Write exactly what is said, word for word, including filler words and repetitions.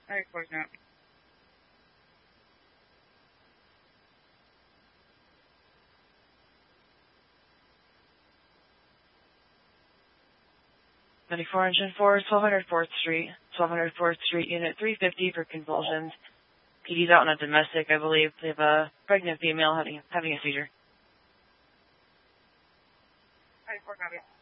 I of course not. ninety-four engine four, twelve hundred fourth Street, twelve hundred fourth Street, unit three fifty for convulsions. P D's out on a domestic, I believe. They have a pregnant female having having a seizure. I of course copy.